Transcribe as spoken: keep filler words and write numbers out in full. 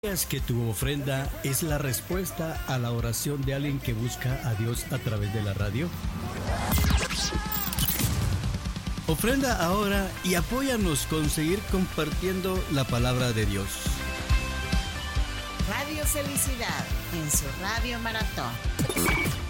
¿Sabías que tu ofrenda es la respuesta a la oración de alguien que busca a Dios a través de la radio? Ofrenda ahora y apóyanos con seguir compartiendo la palabra de Dios. Radio Felicidad en su Radio Maratón.